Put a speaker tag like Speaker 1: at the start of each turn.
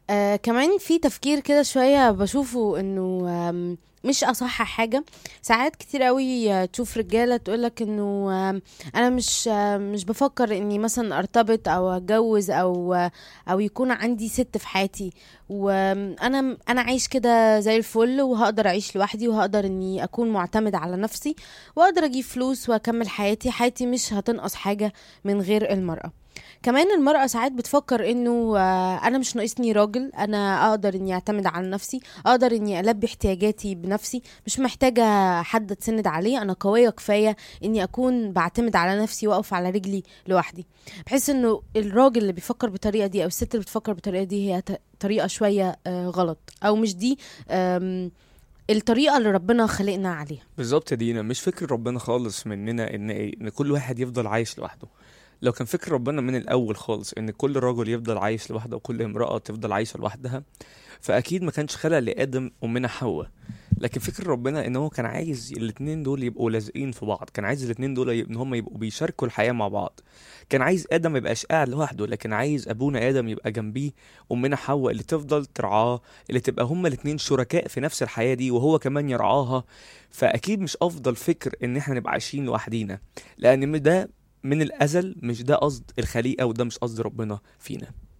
Speaker 1: كمان في تفكير كده شوية بشوفه انه مش اصح حاجة. ساعات كتير قوي تشوف رجالة تقولك انه انا مش بفكر اني مثلا ارتبط او اتجوز او يكون عندي ست في حياتي، وانا عايش كده زي الفل وهقدر اعيش لوحدي وهقدر اني اكون معتمد على نفسي واقدر اجيب فلوس واكمل حياتي مش هتنقص حاجة من غير المرأة. كمان المرأة ساعات بتفكر انه انا مش ناقصني راجل، انا اقدر اني اعتمد على نفسي، اقدر اني البي احتياجاتي بنفسي، مش محتاجة حد اتسند عليه، انا قوية كفاية اني اكون بعتمد على نفسي واقف على رجلي لوحدي. بحس انه الراجل اللي بيفكر بالطريقة دي او الست اللي بتفكر بالطريقة دي هي طريقة شوية غلط، او مش دي آم، الطريقة اللي ربنا خلقنا عليها.
Speaker 2: بالظبط يا دينا، مش فكر ربنا خالص مننا ان كل واحد يفضل عايش لوحده. لو كان فكر ربنا من الاول خالص ان كل راجل يفضل عايش لوحده وكل امرأة تفضل عايشة لوحدها، فاكيد ما كانش خلق لادم ومنها حواء. لكن فكر ربنا ان هو كان عايز الاتنين دول يبقوا لازقين في بعض، كان عايز الاتنين دول ان هم يبقوا بيشاركوا الحياة مع بعض. كان عايز ادم ما يبقاش قاعد لوحده، لكن عايز ابونا ادم يبقى جنبيه امنا حواء اللي تفضل ترعاه، اللي تبقى هما الاتنين شركاء في نفس الحياة دي وهو كمان يرعاها. فاكيد مش افضل فكر ان احنا نبقى عايشين لوحدينا، لان ده من الازل مش ده قصد الخليقة وده مش قصد ربنا فينا.